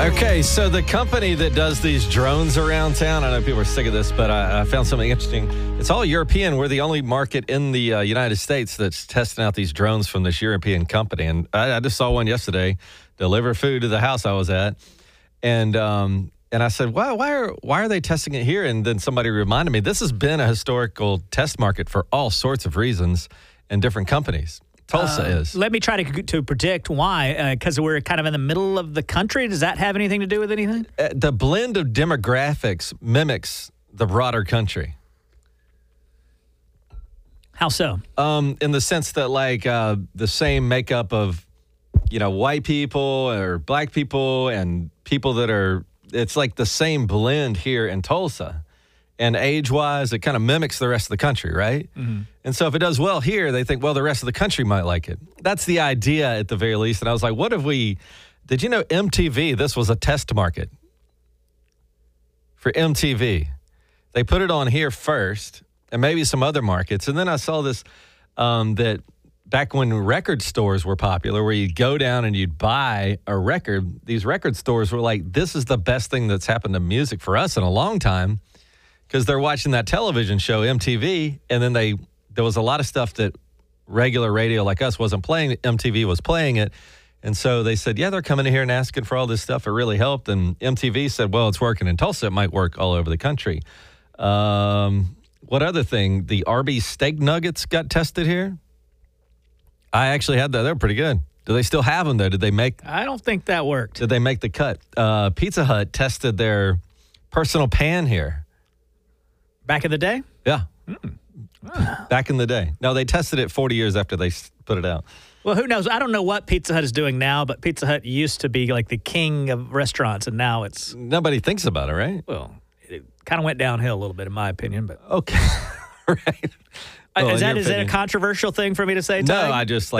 Okay, so the company that does these drones around town, I know people are sick of this, but I found something interesting. It's all European. We're the only market in the United States that's testing out these drones from this European company. And I just saw one yesterday deliver food to the house I was at. And I said, why are they testing it here? And then somebody reminded me, this has been a historical test market for all sorts of reasons in different companies. Tulsa is. Let me try to predict why, because we're kind of in the middle of the country. Does that have anything to do with anything? The blend of demographics mimics the broader country. How so? In the sense that, like, the same makeup of, white people or black people and people that are, it's like the same blend here in Tulsa. And age-wise, it kind of mimics the rest of the country, right? Mm-hmm. And so if it does well here, they think, well, the rest of the country might like it. That's the idea at the very least. And I was like, what if did you know MTV, this was a test market for MTV? They put it on here first and maybe some other markets. And then I saw this, that back when record stores were popular, where you'd go down and you'd buy a record, these record stores were like, this is the best thing that's happened to music for us in a long time. Because they're watching that television show, MTV, and then there was a lot of stuff that regular radio like us wasn't playing. MTV was playing it. And so they said, yeah, they're coming in here and asking for all this stuff. It really helped. And MTV said, well, it's working in Tulsa. It might work all over the country. What other thing? The Arby's steak nuggets got tested here. I actually had that. They're pretty good. Do they still have them, though? I don't think that worked. Did they make the cut? Pizza Hut tested their personal pan here. Back in the day? Yeah. Back in the day. No, they tested it 40 years after they put it out. Well, who knows? I don't know what Pizza Hut is doing now, but Pizza Hut used to be like the king of restaurants, and now it's... Nobody thinks about it, right? Well, it kind of went downhill a little bit, in my opinion. But okay. Right. Well, is that a controversial thing for me to say, Ty? No, I just...